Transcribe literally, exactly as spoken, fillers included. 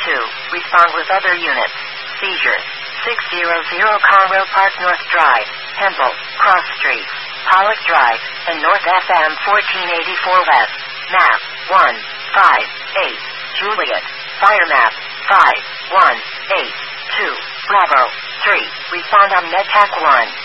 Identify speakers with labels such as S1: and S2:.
S1: two. Respond with other units. Seizures. six hundred Conroe Park North Drive, Hempel, Cross Street, Pollock Drive, and North F M fourteen eighty-four West. Map one five eight. Juliet. Fire map five one eight two. Bravo three. Respond on MedTech one.